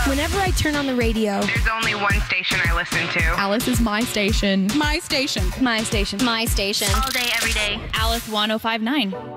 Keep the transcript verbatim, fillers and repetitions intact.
Whenever I turn on the radio, There's only one station I listen to. Alice is my station. My station. my station. My station. All day, every day. Alice one oh five nine.